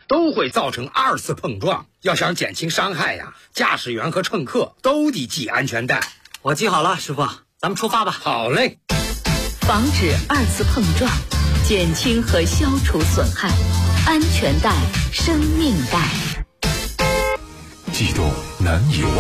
都会造成2次碰撞。要想减轻伤害呀，驾驶员和乘客都得系安全带。 我系好了，师傅，咱们出发吧。 好嘞。 防止2次碰撞，减轻和消除损害，安全带，生命带。 悸动难以忘。